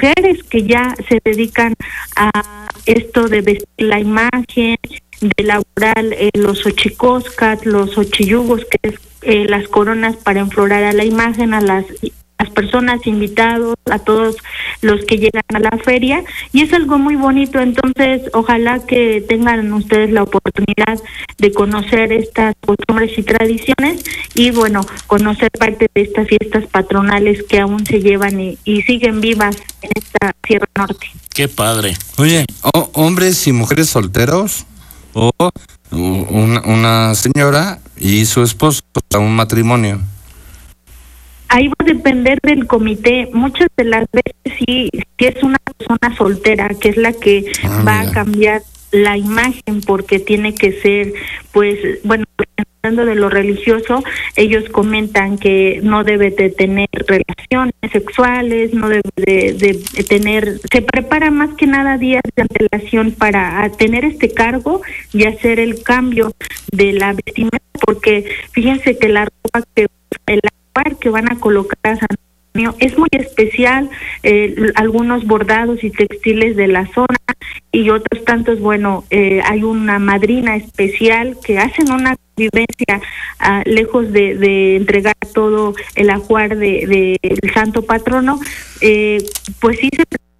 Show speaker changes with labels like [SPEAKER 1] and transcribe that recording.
[SPEAKER 1] mujeres que ya se dedican a esto de vestir la imagen, de elaborar los xochicóscat, los xochiyugos, que es las coronas para enflorar a la imagen, a las personas invitados, a todos los que llegan a la feria, y es algo muy bonito. Entonces ojalá que tengan ustedes la oportunidad de conocer estas costumbres y tradiciones y bueno, conocer parte de estas fiestas patronales que aún se llevan y siguen vivas en esta Sierra Norte.
[SPEAKER 2] Qué padre.
[SPEAKER 3] Oye, hombres y mujeres solteros o una señora y su esposo, un matrimonio.
[SPEAKER 1] Ahí va a depender del comité. Muchas de las veces sí es una persona soltera, que es la que va a cambiar la imagen, porque tiene que ser, pues, bueno, hablando de lo religioso, ellos comentan que no debe de tener relaciones sexuales, no debe de tener, se prepara más que nada días de antelación para tener este cargo y hacer el cambio de la vestimenta, porque fíjense que la ropa que van a colocar a San Antonio es muy especial, algunos bordados y textiles de la zona y otros tantos, bueno, hay una madrina especial que hacen una vivencia lejos de entregar todo el ajuar del santo patrono, pues sí se